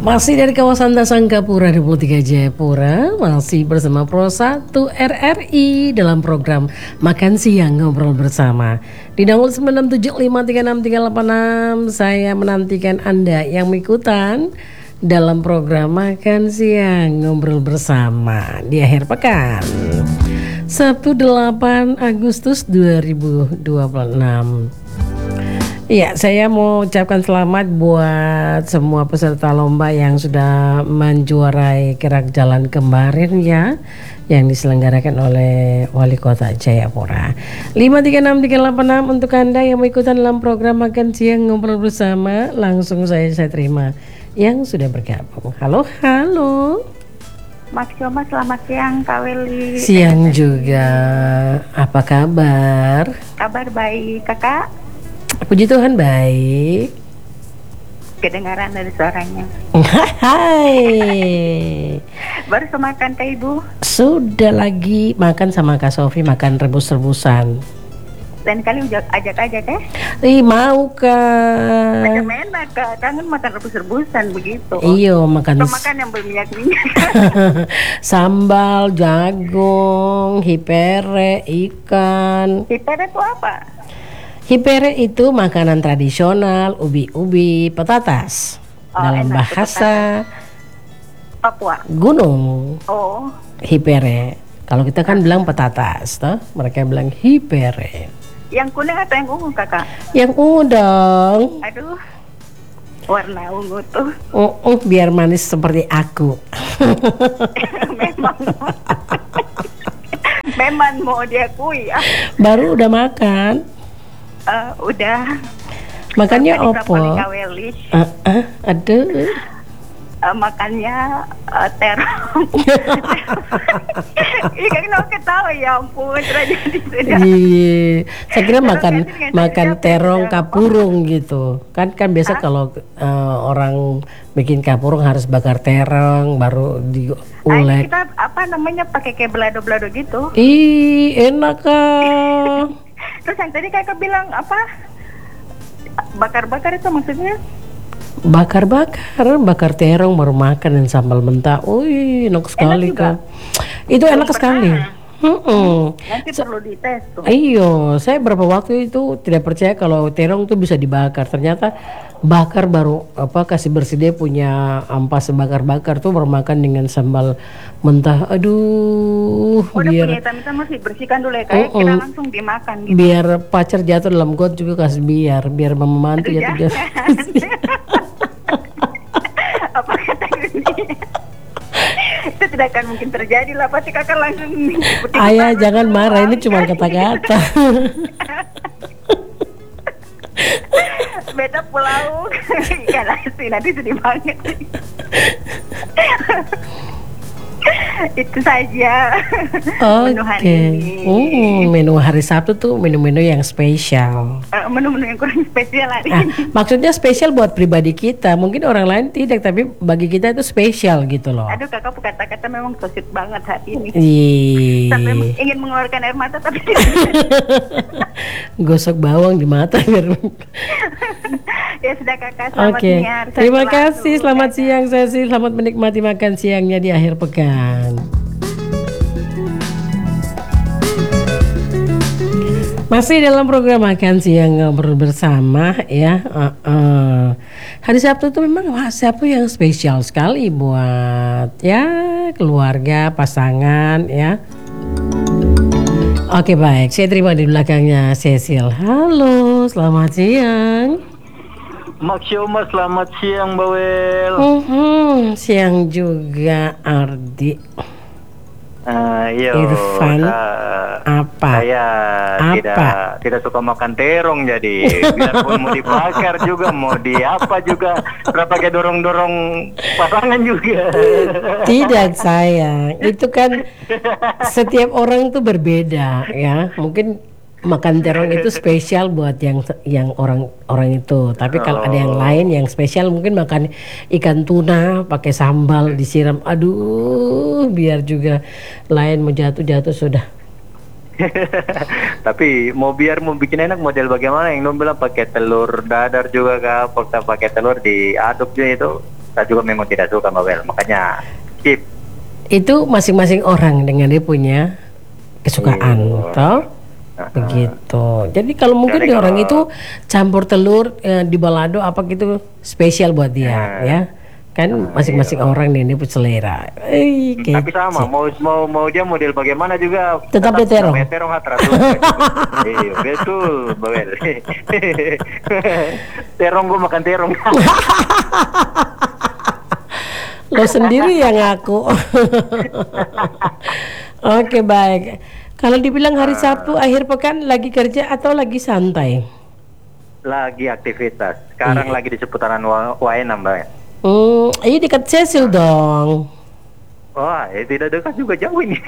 Masih dari kawasan Tasangkapura 23 Jayapura, masih bersama Pro 1 RRI dalam program Makan Siang Ngobrol Bersama. Di 0975363686 saya menantikan Anda yang mengikutan dalam program Makan Siang Ngobrol Bersama di akhir pekan. Sabtu 8 Agustus 2026. Iya, saya mau ucapkan selamat buat semua peserta lomba yang sudah menjuarai gerak jalan kemarin ya, yang diselenggarakan oleh Wali Kota Jayapura. 536386 untuk Anda yang mengikuti dalam program Makan Siang Ngobrol Bersama. Langsung saya terima yang sudah bergabung. Halo. Mas Yoma, selamat siang Kak Weli. Siang juga. Apa kabar? Kabar baik, Kakak. Puji Tuhan baik. Kedengaran dari suaranya. Hai. Baru semakan Kak Ibu. Sudah lagi makan sama Kak Sofi, makan rebus-rebusan. Lain kali ajak ya? Mau Kak. Macam enak Kak, kangen makan rebus-rebusan begitu. Iyo makan. Atau makan yang berminyak-minyak. Sambal, jagung, hipere, ikan. Hipere itu apa? Hipere itu makanan tradisional, ubi-ubi, petatas. Dalam bahasa Papua. Gunung. Oh. Hipere. Kalau kita kan bilang petatas, toh? Mereka bilang hipere. Yang kuning atau yang ungu Kakak? Yang ungu dong. Aduh, warna ungu tuh. Biar manis seperti aku. Memang mau diakui ya. Baru udah makan. Udah. Makannya opo? Aduh. Makannya terong. Iya kan aku ketawa ya ampun tragedi sudah. Iya, saya kira makan terong kapurung gitu. Kan biasa kalau orang bikin kapurung harus bakar terong baru diulek. Kita pakai kayak belado-belado gitu. Ih, enak kan. Terus yang tadi kakak bilang apa? Bakar-bakar itu maksudnya? Bakar terong baru makan dan sambal mentah. Wih, enak sekali kan. Itu enak sekali. Nanti perlu dites tuh. Iyo, saya berapa waktu itu tidak percaya kalau terong tuh bisa dibakar. Ternyata bakar baru kasih bersih, dia punya ampas bakar tuh baru makan dengan sambal mentah. Aduh, biar punya hitam-hitam masih bersihkan dulu ya kayak kita langsung dimakan gitu. Biar pacar jatuh dalam got juga kasih biar membantu jatuh. Apa kata ini? Itu tidak akan mungkin terjadi lah, pasti kakak langsung. Ayah jangan marah, ini cuma kata-kata. Beda pulau ikan asin, nanti sedih banget. Itu saja menu hari ini. Menu hari Sabtu tuh menu-menu yang spesial. Menu-menu yang kurang spesial hari ini. Maksudnya spesial buat pribadi kita, mungkin orang lain tidak, tapi bagi kita itu spesial gitu loh. Aduh kakak kata-kata memang sosit banget hari ini. Sampai ingin mengeluarkan air mata tapi gosok bawang di mata biar. Ya sudah kakak, selamat siang. Terima kasih, selamat siang Sesi, selamat menikmati makan siangnya di akhir pekan. Masih dalam program Makan Siang Ngobrol Bersama ya. Hari Sabtu itu memang Sabtu yang spesial sekali buat ya keluarga, pasangan ya. Oke baik, saya terima di belakangnya Cecil. Halo, selamat siang. Maksioma, selamat siang Bawel. Siang juga Ardi. Irfan. Apa? Saya tidak suka makan terong, jadi biarpun mau dibakar juga, mau di apa juga, berapa kayak dorong pasangan juga. Tidak sayang, itu kan setiap orang tuh berbeda ya. Mungkin makan terong itu spesial buat yang orang itu. Tapi kalau ada yang lain yang spesial, mungkin makan ikan tuna pakai sambal disiram. Aduh, biar juga lain mau jatuh sudah. Tapi mau bikin enak model bagaimana yang bilang pakai telur dadar juga kah? Pakai telur diaduk juga itu. saya juga memang tidak suka bawel, makanya skip. Itu masing-masing orang dengan dia punya kesukaan, Iya. toh? Begitu. Jadi kalau mungkin Jadi di orang kalau- itu campur telur di balado apa gitu spesial buat dia, ya. Kan masing-masing orang ini punya selera. Tapi sama, mau dia model bagaimana juga Tetap dia terong. namanya terong hatratus. Iya, betul, bawel. Terong gue makan terong. Lo sendiri yang ngaku. Oke, baik. Kalau dibilang hari Sabtu akhir pekan lagi kerja atau lagi santai? Lagi aktivitas. Sekarang Iya. lagi di seputaran Waena, Mbak. Ini dekat Cecil dong. Wah, tidak dekat juga, jauh ini.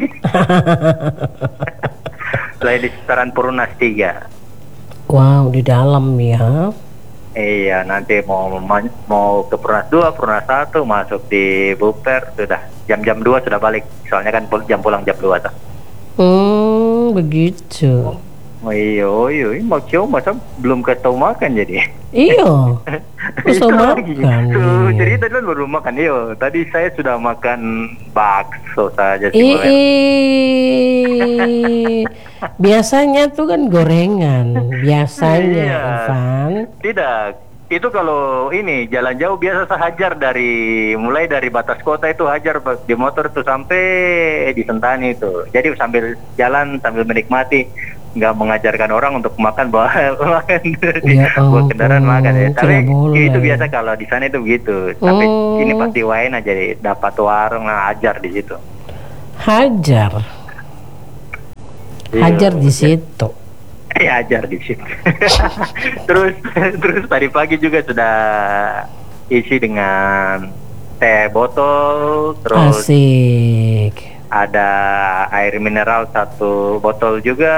Lagi di seputaran Perumnas 3. Wow, di dalam ya. Iya, nanti mau ke Perumnas 2, Perumnas 1, masuk di Buper, sudah jam-jam 2 sudah balik. Soalnya kan jam pulang jam 2 tuh. Begitu. Oh iya, mau coba masa belum kasih tahu makan jadi. Iyo. Terus Itu makan. Tuh, cerita dulu baru makan. Iyo, tadi saya sudah makan bakso saja sih. Bawel. Biasanya tuh kan gorengan. Biasanya, Iya. Ivan. Tidak, itu kalau ini jalan jauh biasa saya hajar mulai dari batas kota itu hajar di motor tuh sampai di Sentani itu. Jadi sambil jalan sambil menikmati, nggak mengajarkan orang untuk makan bawa makan Ya bawa kendaraan ampun, makan ya. Tapi tidak boleh. itu biasa kalau di sana itu begitu. Tapi ini pasti Waena jadi dapat warung ajar di situ. Hajar. Iya. Hajar di situ. Ya ajar di situ. terus tadi pagi juga sudah isi dengan teh botol, terus Asik. ada air mineral 1 botol juga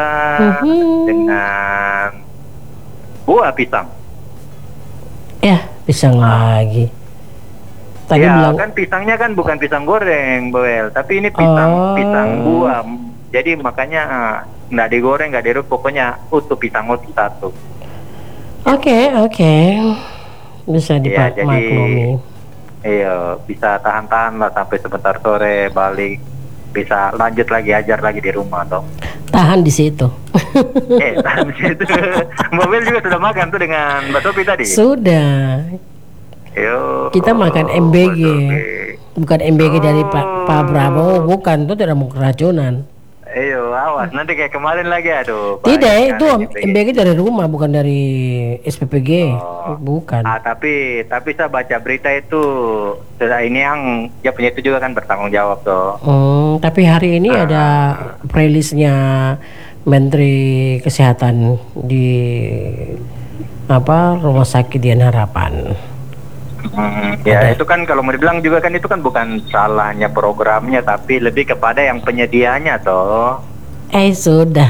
dengan buah pisang. Ya, pisang lagi. Tadi Ya bilang kan pisangnya kan bukan pisang goreng, Boel, tapi ini pisang buah. Jadi makanya nggak digoreng, nggak direbus, pokoknya utuh pisang utuh 1. Oke. Bisa Iya, jadi dimaklumi. iya bisa tahan-tahan lah sampai sebentar sore balik, bisa lanjut lagi ajar lagi di rumah toh. Tahan di situ. Tahan di situ. Mobil juga sudah makan tuh dengan Mbak Sopi tadi. Sudah. Yo, Kita makan MBG. Mbak Sophie. Bukan MBG dari Pak Prabowo, bukan, itu tidak mau keracunan. Ayo, awas nanti kayak kemarin lagi, aduh. Tidak, banyak itu kali MBG dari rumah, bukan dari SPPG. Oh. Bukan. Tapi saya baca berita itu sudah ini yang dia punya itu juga kan bertanggung jawab tuh. Tapi hari ini ada rilisnya Menteri Kesehatan di Rumah Sakit Dian Harapan. Ya itu kan kalau mau dibilang juga kan itu kan bukan salahnya programnya, tapi lebih kepada yang penyedianya toh. Sudah.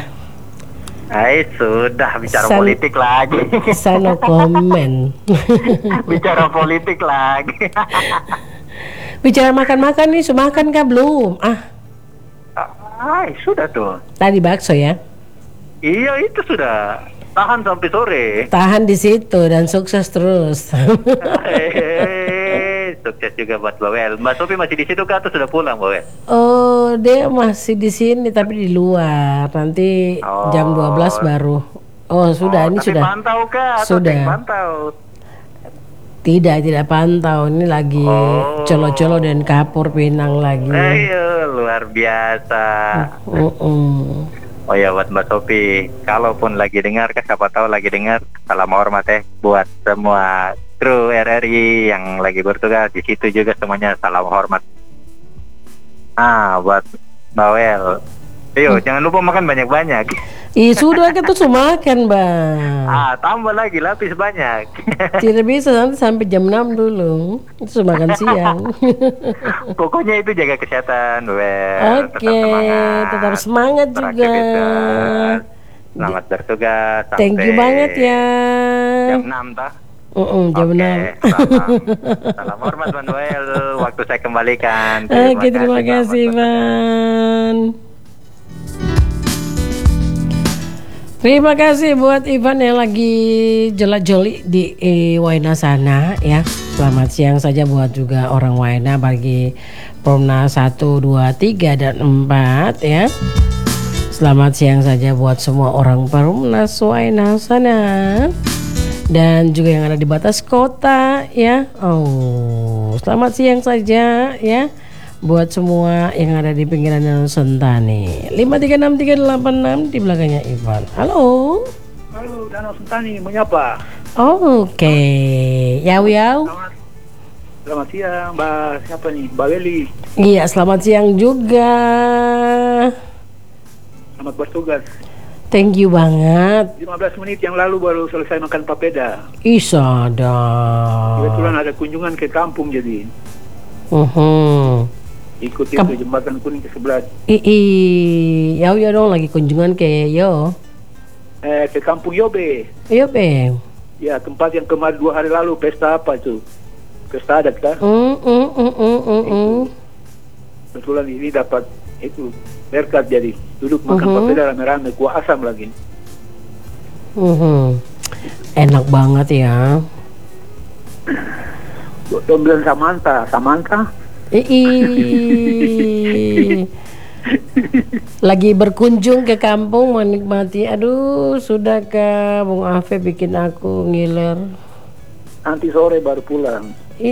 Sudah bicara politik lagi. Sana komen. Bicara politik lagi. Bicara makan-makan nih, sudah makan kah belum? Sudah tuh. Tadi bakso ya. Iya itu sudah. Tahan sampai sore. Tahan di situ dan sukses terus. Sukses juga buat Bawel. Mbak Sophie masih di situ kah atau sudah pulang, Bawel? Oh, dia masih di sini tapi di luar. Nanti jam 12 baru. Oh, sudah, ini tapi sudah. pantau kah? Atau Sudah. pantau? Tidak pantau. Ini lagi colo-colo dan kapur pinang lagi. Ayo, luar biasa. Oh ya, buat Mbak Sophie, kalaupun lagi dengar, siapa tahu lagi dengar, salam hormat buat semua kru RRI yang lagi bertugas di situ juga semuanya salam hormat. Buat Bawel, ayo jangan lupa makan banyak-banyak. Sudah kita tuh makan, Bang. Tambah lagi lapis banyak. Tidak bisa nanti sampai jam 6 dulu. Itu makan siang. Pokoknya itu jaga kesehatan, Bawel. Oke, tetap semangat juga. Beraktivitas. Selamat bertugas. Thank you sampai banget ya. Jam 6 tah. Jam 6. Salam hormat, Bang Bawel. Waktu saya kembalikan. Oke, terima kasih, Bang. Terima kasih buat Ivan yang lagi jolak-joli di Waina sana ya. Selamat siang saja buat juga orang Waina bagi Perumnas 1, 2, 3 dan 4 ya. Selamat siang saja buat semua orang Perumnas Waina sana. Dan juga yang ada di batas kota ya. Oh, selamat siang saja ya buat semua yang ada di pinggiran Danau Sentani. 5363886 di belakangnya Ivan. Halo. Halo, Danau Sentani, menyapa. Oke. Yau. Selamat siang, Mbak. Siapa nih? Mbak Leli. Iya, selamat siang juga. Selamat bertugas. Thank you banget. 15 menit yang lalu baru selesai makan papeda. Isada. Kebetulan ada kunjungan ke kampung jadi. Ikut itu jembatan kuning ke sebelah. Yau ya dong lagi kunjungan ke yo. Ke kampung Yobe. Yobe. Ya, tempat yang kemarin 2 hari lalu pesta apa itu? Pesta adat kan? Kebetulan ini dapat itu berkat jadi duduk makan papeda rame-rame, kuah asam lagi. Enak banget ya. Dong bilang Samantha. Lagi berkunjung ke kampung menikmati. Aduh, sudah ke Bung Afe bikin aku ngiler. Nanti sore baru pulang.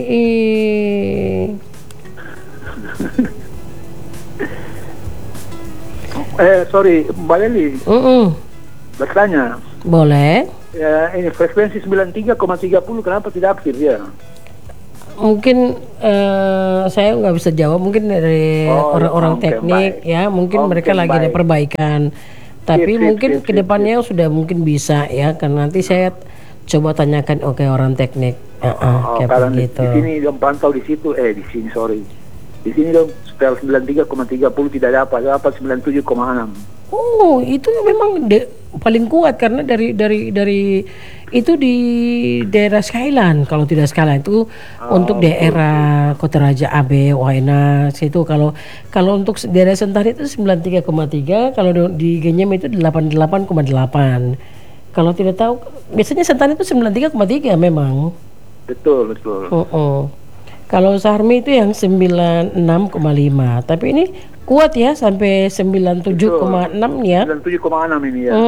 Sorry, Mbak Leli. Bertanya. Boleh. Ya, ini frekuensi 93,30 kenapa tidak aktif ya? Mungkin saya nggak bisa jawab, mungkin dari orang-orang teknik ya, mungkin mereka lagi ada perbaikan. Tapi mungkin kedepannya sudah mungkin bisa ya, karena nanti saya coba tanyakan orang teknik. Kayak begitu. Di sini dong pantau di situ, di sini sorry. Di sini dong setel 93,30 tidak dapat 97,6. Oh, itu memang paling kuat karena dari itu di daerah Skyland. Kalau tidak Skyland itu untuk daerah Kota Raja AB, Waina situ. Kalau untuk daerah Sentani itu 93,3, kalau di Genyem itu 88,8. Kalau tidak tahu, biasanya Sentani itu 93,3 memang. Betul. Kalau Sarmi itu yang 96,5. Tapi ini kuat ya sampai 97,6 ya. 97,6 ini ya.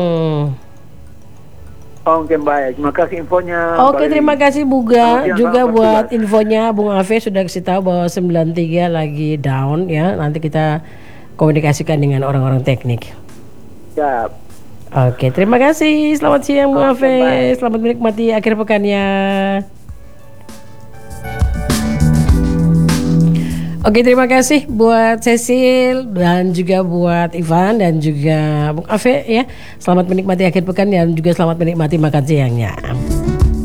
Oke, baik. Terima kasih infonya. Oke, terima kasih Buga juga buat infonya. Bung Afe sudah kasih tahu bahwa 93 lagi down ya. Nanti kita komunikasikan dengan orang-orang teknik. Siap. Oke, terima kasih. Selamat siang Bung Afe. Selamat menikmati akhir pekannya. Oke, terima kasih buat Cecil dan juga buat Ivan dan juga Bung Afe ya. Selamat menikmati akhir pekan dan juga selamat menikmati makan siangnya.